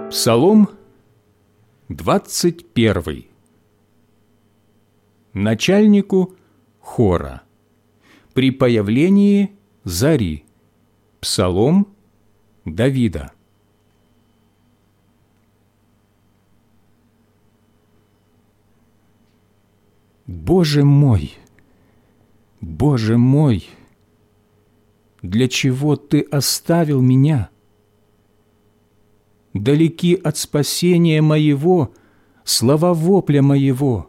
Псалом 21. Начальнику хора. При появлении зари. Псалом Давида. Боже мой, для чего Ты оставил меня? Далеки от спасения моего слова вопля моего.